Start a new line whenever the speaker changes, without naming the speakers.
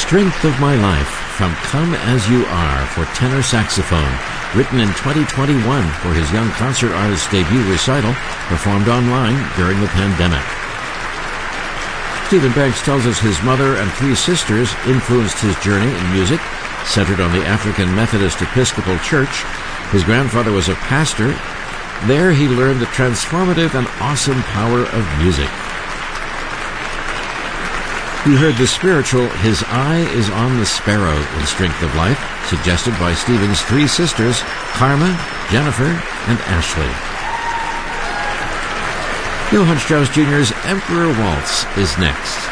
Strength of My Life from Come As You Are for tenor saxophone, written in 2021 for his young concert artist debut recital, performed online during the pandemic. Stephen Banks tells us his mother and three sisters influenced his journey in music, centered on the African Methodist Episcopal Church. His grandfather was a pastor. There he learned the transformative and awesome power of music. We heard the spiritual His Eye is on the Sparrow in Strength of Life, suggested by Stephen's three sisters, Karma, Jennifer, and Ashley. Johann Strauss Jr.'s Emperor Waltz is next.